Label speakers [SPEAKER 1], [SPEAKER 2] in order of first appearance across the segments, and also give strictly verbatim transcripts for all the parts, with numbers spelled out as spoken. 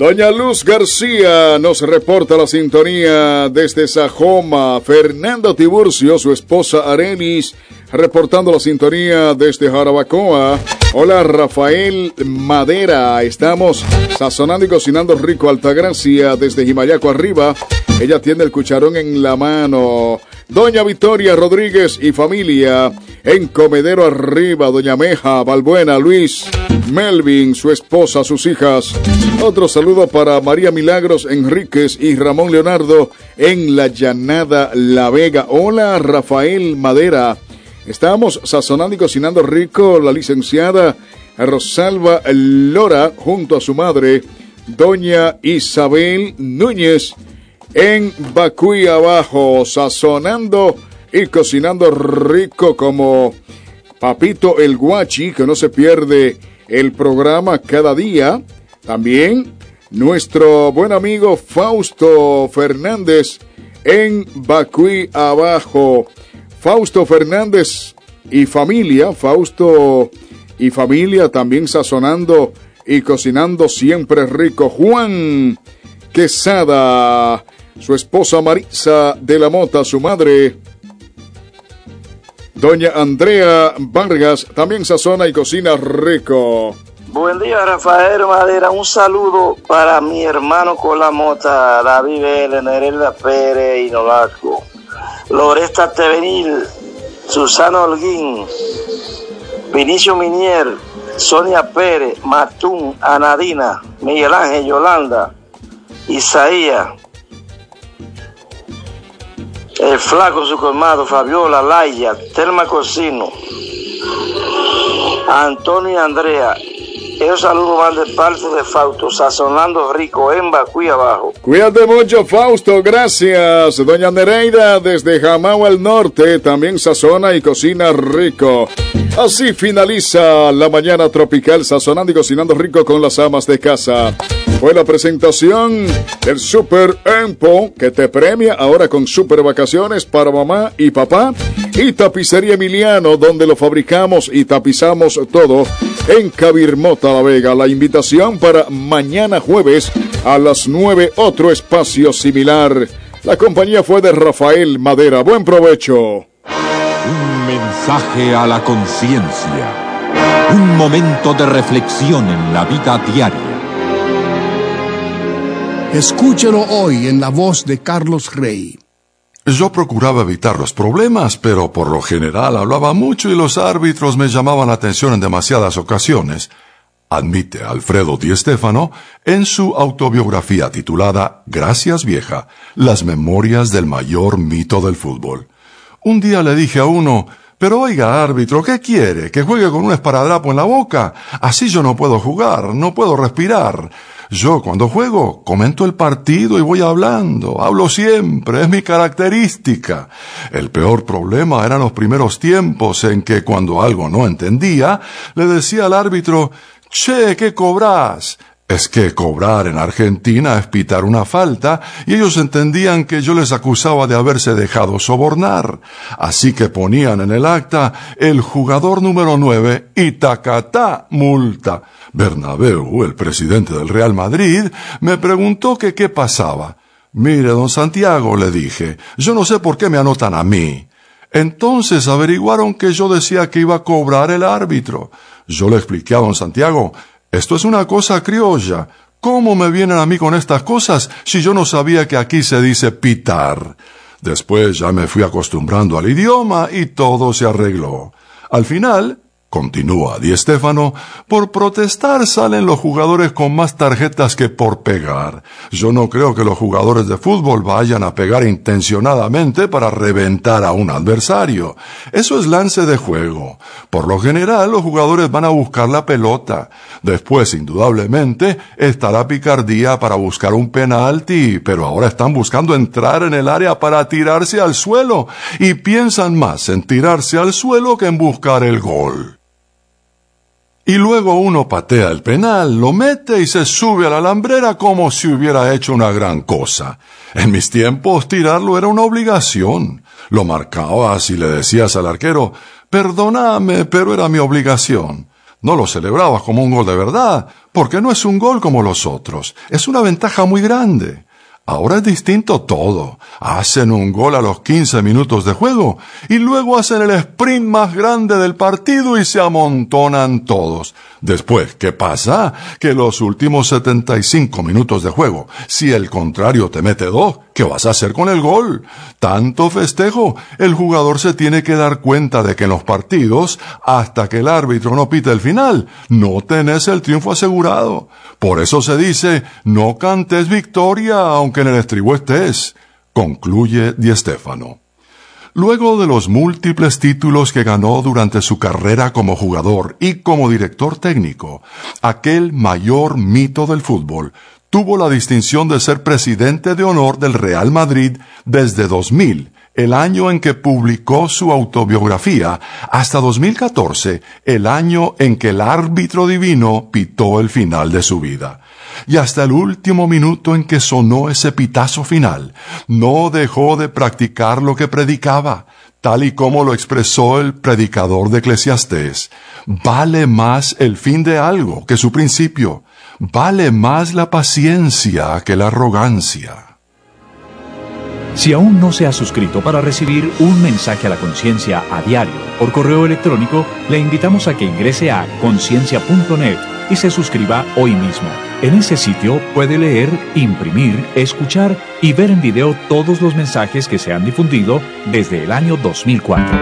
[SPEAKER 1] Doña Luz García nos reporta la sintonía desde Sajoma. Fernando Tiburcio, su esposa Arelis, reportando la sintonía desde Jarabacoa. Hola, Rafael Madera. Estamos sazonando y cocinando rico. Altagracia desde Jimayaco arriba. Ella tiene el cucharón en la mano. Doña Victoria Rodríguez y familia en Comedero arriba. Doña Meja, Balbuena, Luis, Melvin, su esposa, sus hijas. Otro saludo para María Milagros Enríquez y Ramón Leonardo en La Llanada, La Vega. Hola, Rafael Madera. Estamos sazonando y cocinando rico. La licenciada Rosalba Lora junto a su madre, doña Isabel Núñez, en Bacuy abajo, sazonando y cocinando rico como Papito el Guachi, que no se pierde el programa cada día. También nuestro buen amigo Fausto Fernández en Bacuy abajo. Fausto Fernández y familia, Fausto y familia también sazonando y cocinando siempre rico. Juan Quesada, su esposa Marisa de la Mota, su madre, doña Andrea Vargas, también sazona y cocina rico.
[SPEAKER 2] Buen día, Rafael Madera. Un saludo para mi hermano con la Mota, David Vélez, Nerelda Pérez y Nolasco, Loresta Tevenil, Susana Holguín, Vinicio Minier, Sonia Pérez, Matún, Anadina, Miguel Ángel, Yolanda, Isaías, el Flaco, su colmado, Fabiola, Laia, Telma Cocino, Antonio y Andrea. Ellos saludos van de parte de Fausto, sazonando rico en Bacuy abajo.
[SPEAKER 1] Cuídate mucho, Fausto, gracias. Doña Nereida desde Jamao al norte también sazona y cocina rico. Así finaliza la mañana tropical, sazonando y cocinando rico con las amas de casa. Fue la presentación del Super Empo, que te premia ahora con super vacaciones para mamá y papá. Y Tapicería Emiliano, donde lo fabricamos y tapizamos todo en Cabirmota, La Vega. La invitación para mañana jueves a las nueve, otro espacio similar. La compañía fue de Rafael Madera. Buen provecho.
[SPEAKER 3] Un mensaje a la conciencia. Un momento de reflexión en la vida diaria.
[SPEAKER 4] Escúchelo hoy en la voz de Carlos Rey.
[SPEAKER 5] Yo procuraba evitar los problemas, pero por lo general hablaba mucho y los árbitros me llamaban la atención en demasiadas ocasiones, admite Alfredo Di Stéfano en su autobiografía titulada Gracias vieja, las memorias del mayor mito del fútbol. Un día le dije a uno: pero oiga, árbitro, ¿qué quiere? ¿Que juegue con un esparadrapo en la boca? Así yo no puedo jugar, no puedo respirar. Yo, cuando juego, comento el partido y voy hablando. Hablo siempre, es mi característica. El peor problema eran los primeros tiempos en que, cuando algo no entendía, le decía al árbitro: «Che, ¿qué cobrás?». Es que cobrar en Argentina es pitar una falta, y ellos entendían que yo les acusaba de haberse dejado sobornar. Así que ponían en el acta el jugador número nueve y tacatá, multa. Bernabéu, el presidente del Real Madrid, me preguntó que qué pasaba. «Mire, don Santiago», le dije, «yo no sé por qué me anotan a mí». Entonces averiguaron que yo decía que iba a cobrar el árbitro. Yo le expliqué a don Santiago: «Esto es una cosa criolla. ¿Cómo me vienen a mí con estas cosas si yo no sabía que aquí se dice pitar?». Después ya me fui acostumbrando al idioma y todo se arregló. Al final, continúa Di Stéfano, por protestar salen los jugadores con más tarjetas que por pegar. Yo no creo que los jugadores de fútbol vayan a pegar intencionadamente para reventar a un adversario. Eso es lance de juego. Por lo general, los jugadores van a buscar la pelota. Después, indudablemente, estará picardía para buscar un penalti, pero ahora están buscando entrar en el área para tirarse al suelo, y piensan más en tirarse al suelo que en buscar el gol. Y luego uno patea el penal, lo mete y se sube a la alambrera como si hubiera hecho una gran cosa. En mis tiempos tirarlo era una obligación. Lo marcabas y le decías al arquero: «Perdóname, pero era mi obligación». No lo celebrabas como un gol de verdad, porque no es un gol como los otros. Es una ventaja muy grande. Ahora es distinto todo. Hacen un gol a los quince minutos de juego y luego hacen el sprint más grande del partido y se amontonan todos. Después, ¿qué pasa? Que los últimos setenta y cinco minutos de juego, si el contrario te mete dos, ¿qué vas a hacer con el gol? Tanto festejo. El jugador se tiene que dar cuenta de que en los partidos, hasta que el árbitro no pite el final, no tenés el triunfo asegurado. Por eso se dice, no cantes victoria aunque en el estribo estés, concluye Di Stéfano. Luego de los múltiples títulos que ganó durante su carrera como jugador y como director técnico, aquel mayor mito del fútbol tuvo la distinción de ser presidente de honor del Real Madrid desde dos mil, el año en que publicó su autobiografía, hasta dos mil catorce, el año en que el árbitro divino pitó el final de su vida. Y hasta el último minuto en que sonó ese pitazo final, no dejó de practicar lo que predicaba, tal y como lo expresó el predicador de Eclesiastés. Vale más el fin de algo que su principio. Vale más la paciencia que la arrogancia.
[SPEAKER 6] Si aún no se ha suscrito para recibir un mensaje a la conciencia a diario por correo electrónico, le invitamos a que ingrese a conciencia punto net y se suscriba hoy mismo. En ese sitio puede leer, imprimir, escuchar y ver en video todos los mensajes que se han difundido desde el año dos mil cuatro.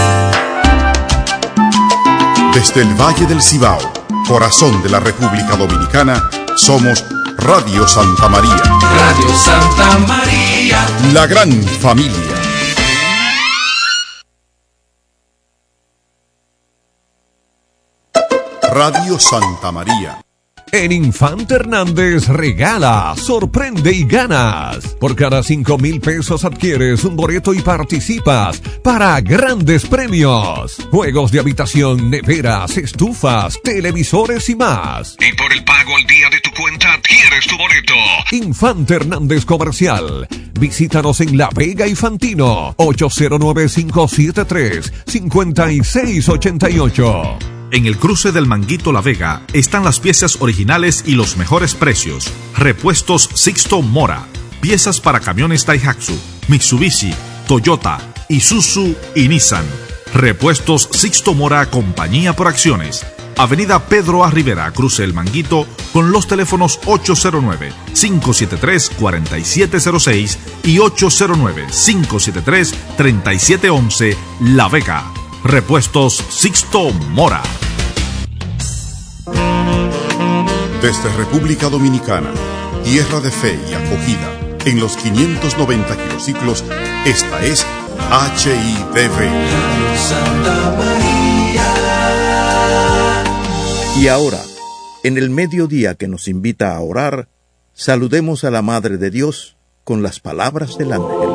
[SPEAKER 7] Desde el Valle del Cibao, corazón de la República Dominicana, somos Radio Santa María.
[SPEAKER 8] Radio Santa María.
[SPEAKER 7] La gran familia. Radio Santa María.
[SPEAKER 9] En Infante Hernández regala, sorprende y ganas. Por cada cinco mil pesos adquieres un boleto y participas para grandes premios. Juegos de habitación, neveras, estufas, televisores y más.
[SPEAKER 10] Y por el pago al día de tu cuenta adquieres tu boleto.
[SPEAKER 9] Infante Hernández Comercial. Visítanos en La Vega y Fantino. ocho cero nueve, cinco siete tres, cinco seis ocho ocho.
[SPEAKER 11] En el cruce del Manguito La Vega están las piezas originales y los mejores precios. Repuestos Sixto Mora. Piezas para camiones Daihatsu, Mitsubishi, Toyota, Isuzu y Nissan. Repuestos Sixto Mora, compañía por acciones. Avenida Pedro A. Rivera, cruce El Manguito, con los teléfonos ocho cero nueve, cinco siete tres, cuatro siete cero seis y ocho cero nueve, cinco siete tres, tres siete uno uno, La Vega. Repuestos Sixto Mora.
[SPEAKER 7] Desde República Dominicana, tierra de fe y acogida, en los quinientos noventa kilociclos, esta es H I D V.
[SPEAKER 12] Y ahora, en el mediodía que nos invita a orar, saludemos a la Madre de Dios con las palabras del ángel.